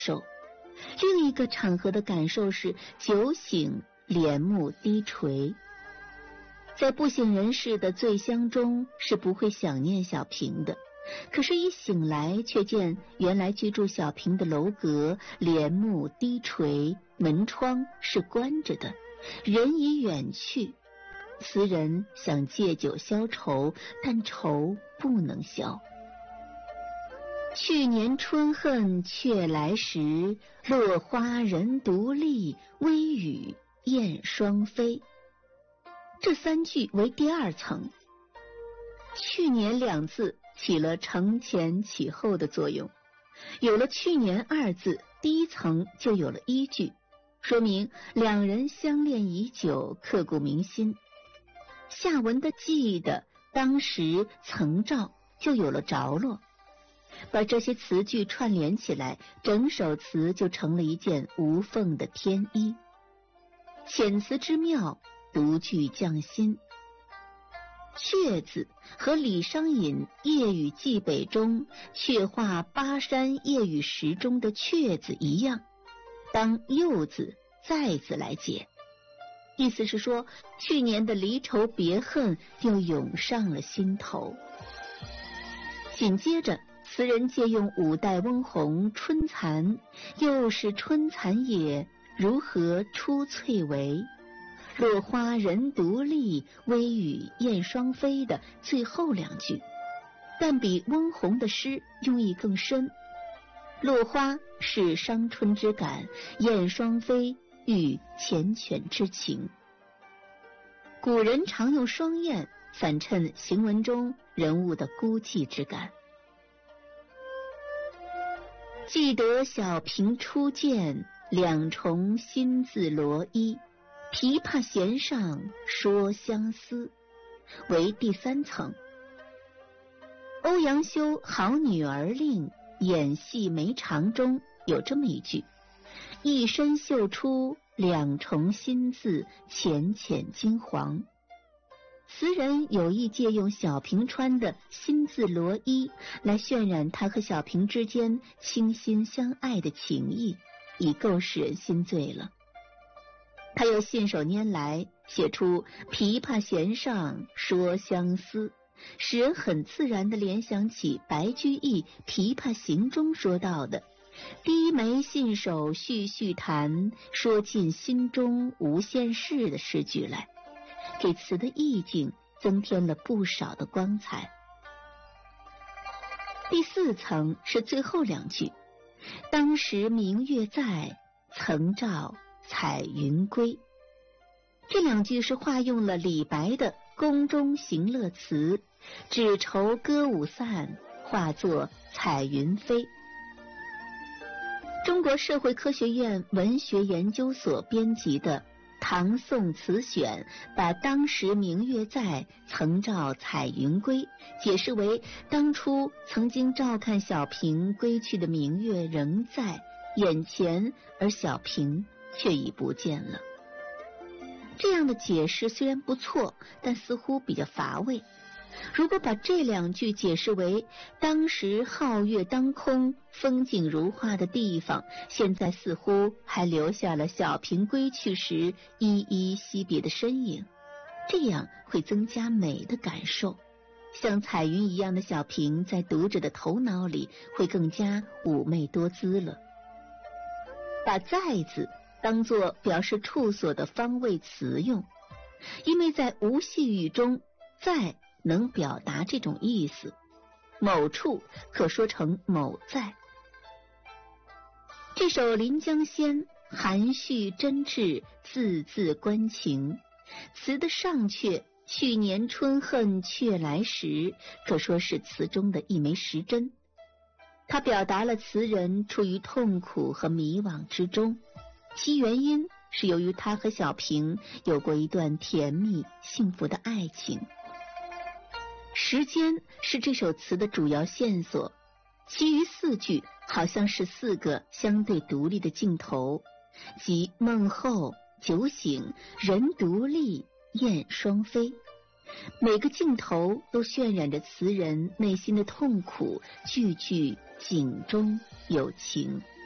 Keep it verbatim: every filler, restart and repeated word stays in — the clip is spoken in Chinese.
受。另一个场合的感受是酒醒帘幕低垂。在不省人事的醉乡中是不会想念小平的，可是一醒来却见原来居住小平的楼阁帘幕低垂，门窗是关着的，人已远去。词人想借酒消愁，但愁不能消。去年春恨却来时，落花人独立，微雨燕双飞。这三句为第二层。去年两字起了承前启后的作用，有了去年二字，第一层就有了依据，说明两人相恋已久，刻骨铭心。下文的记得当时曾照就有了着落，把这些词句串联起来，整首词就成了一件无缝的天衣。遣词之妙，独具匠心。阙字和李商隐《夜雨寄北》中却画巴山夜雨时中的阙字一样，当又字再字来解。意思是说，去年的离愁别恨又涌上了心头。紧接着词人借用五代翁虹春蚕，又是春蚕也，如何出翠微，落花人独立，微雨燕双飞的最后两句，但比翁虹的诗用意更深。落花是伤春之感，燕双飞喻缱绻之情。古人常用双燕反衬行文中人物的孤寂之感。记得小平初见，两重新自罗衣，琵琶弦上说相思，为第三层。欧阳修《好女儿令》演戏梅长中有这么一句：一身绣出两重新字，浅浅金黄。词人有意借用小平穿的新字罗衣来渲染他和小平之间倾心相爱的情谊，已够使人心醉了。他又信手拈来写出琵琶弦上说相思，使人很自然地联想起白居易《琵琶行》中说到的低眉信手续续弹，说尽心中无限事的诗句来，给词的意境增添了不少的光彩。第四层是最后两句：当时明月在，曾照彩云归。这两句是化用了李白的宫中行乐词，只愁歌舞散，化作彩云飞。中国社会科学院文学研究所编辑的《唐宋词选》把当时明月在，曾照彩云归解释为当初曾经照看小平归去的明月仍在眼前，而小平却已不见了。这样的解释虽然不错，但似乎比较乏味。如果把这两句解释为当时皓月当空，风景如画的地方，现在似乎还留下了小平归去时依依惜别的身影，这样会增加美的感受。像彩云一样的小平在读者的头脑里会更加妩媚多姿了。把在字当作表示处所的方位词用，因为在无系语中在能表达这种意思，某处可说成某在。这首《临江仙》含蓄真挚，字字关情，词的上阙去年春恨却来时，可说是词中的一枚时针。它表达了词人处于痛苦和迷惘之中，其原因是由于他和小平有过一段甜蜜幸福的爱情。时间是这首词的主要线索，其余四句好像是四个相对独立的镜头，即梦后、酒醒、人独立、燕双飞。每个镜头都渲染着词人内心的痛苦，句句景中有情。